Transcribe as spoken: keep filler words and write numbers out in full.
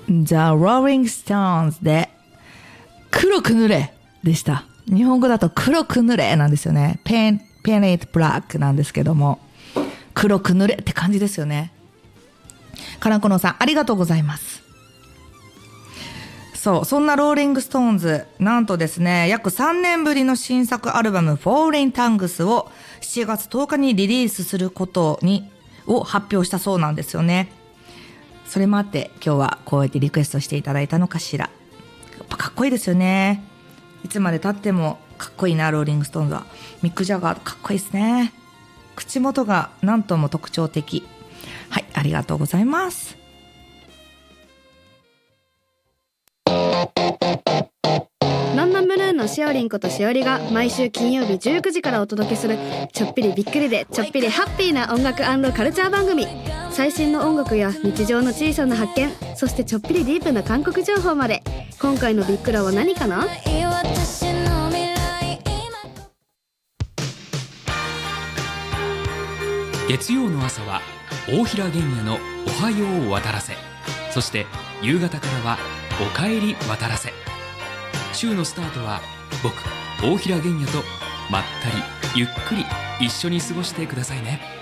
The Rolling Stones で黒く塗れでした。日本語だと黒く塗れなんですよね。 Paint, Paint it black なんですけども、黒く塗れって感じですよね。カランコノさんありがとうございます。そう、そんなローリングストーンズ、なんとですね、約さんねんぶりの新作アルバム Falling Tongues をしちがつとおかにリリースすることにを発表したそうなんですよね。それもあって今日はこうやってリクエストしていただいたのかしら。やっぱかっこいいですよね。いつまで経ってもかっこいいな、ローリングストーンズは。ミック・ジャガーかっこいいですね。口元がなんとも特徴的。はい、ありがとうございます。 ノンノンブルーのしおりんことしおりが毎週金曜日じゅうくじからお届けするちょっぴりびっくりでちょっぴりハッピーな音楽&カルチャー番組。最新の音楽や日常の小さな発見、そしてちょっぴりディープな韓国情報まで。今回のビックラは何かな？ 月曜の朝は大平玄也のおはよう渡らせ、そして夕方からはおかえり渡らせ。週のスタートは僕大平玄也とまったりゆっくり一緒に過ごしてくださいね。